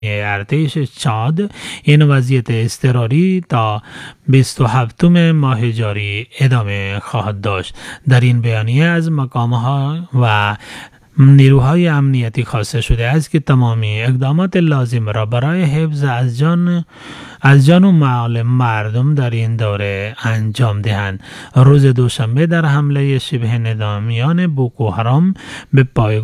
ارتش چاد این وضعیت اضطراری تا 27 ماه جاری ادامه خواهد داشت. در این بیانیه از مقام‌ها و نیروهای امنیتی خواسته شده است که تمامی اقدامات لازم را برای حفظ از جان و مال مردم در این دوره انجام دهند. روز دوشنبه در حمله شبه نظامیان بوکو حرام به پایگاه